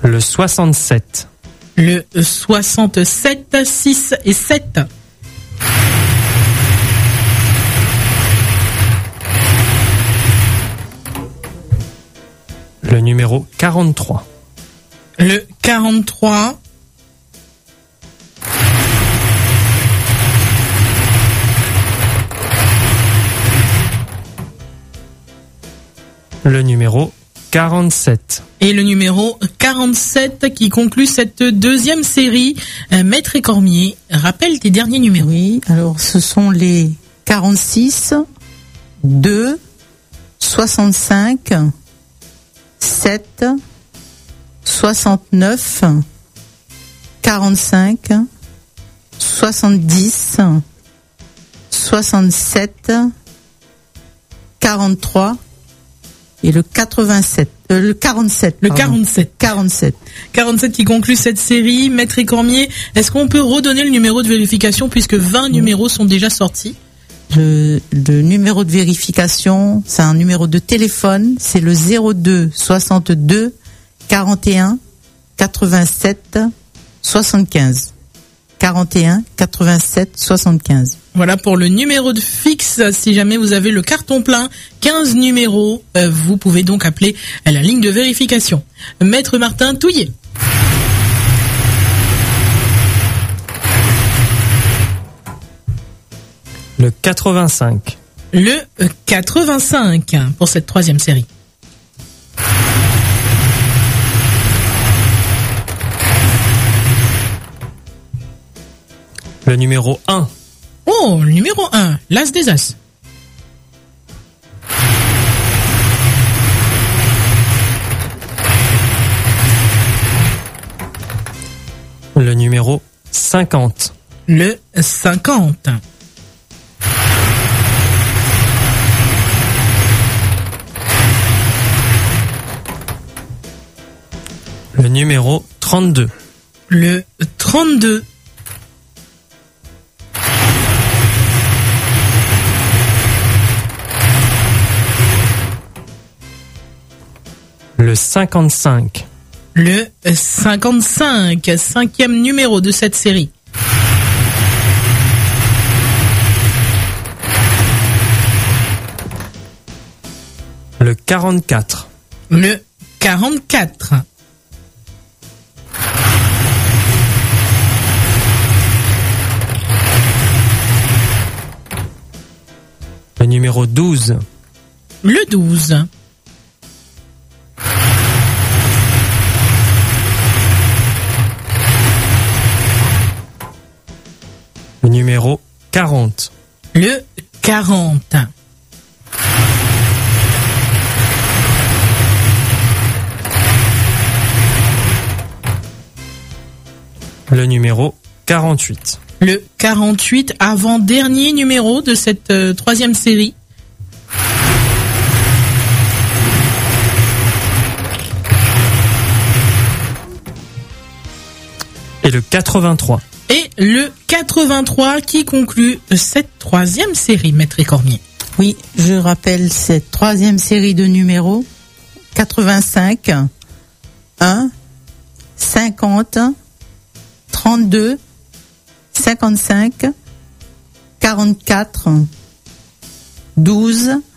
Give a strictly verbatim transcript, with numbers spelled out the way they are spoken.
Le soixante-sept. Le soixante-sept, six et sept. Le numéro quarante-trois. Le quarante-trois. Le numéro quarante-sept. Et le numéro quarante-sept qui conclut cette deuxième série. Euh, Maître et Cormier, rappelle tes derniers numéros. Oui, alors ce sont les quarante-six, deux, soixante-cinq, sept, soixante-neuf, quarante-cinq, soixante-dix, soixante-sept, quarante-trois et le quatre-vingt-sept, euh, le quarante-sept. Le pardon. quarante-sept. quarante-sept. quarante-sept qui conclut cette série. Maître et Cormier, est-ce qu'on peut redonner le numéro de vérification puisque vingt numéros sont déjà sortis? Le, le numéro de vérification, c'est un numéro de téléphone, c'est le zéro deux soixante-deux quarante et un quatre-vingt-sept soixante-quinze. quarante et un quatre-vingt-sept soixante-quinze. Voilà pour le numéro de fixe. Si jamais vous avez le carton plein, quinze numéros, euh, vous pouvez donc appeler à la ligne de vérification. Maître Martin Touillet. Le quatre-vingt-cinq. Le quatre-vingt-cinq pour cette troisième série. Le numéro un. Oh, le numéro un, l'As des As. Le numéro cinquante. Le cinquante. Le numéro trente-deux. Le trente-deux. Le cinquante-cinq. Le cinquante-cinq, cinquième numéro de cette série. Le quarante-quatre. Le quarante-quatre. Le numéro douze. Le douze. Le numéro quarante. Le quarante. Le numéro quarante-huit. Le quarante-huit, avant-dernier numéro de cette euh, troisième série. Et le quatre-vingt-trois. Et le quatre-vingt-trois qui conclut cette troisième série, Maître et Cormier. Oui, je rappelle cette troisième série de numéros. quatre-vingt-cinq, un, cinquante, trente-deux, cinquante-cinq, quarante-quatre, douze,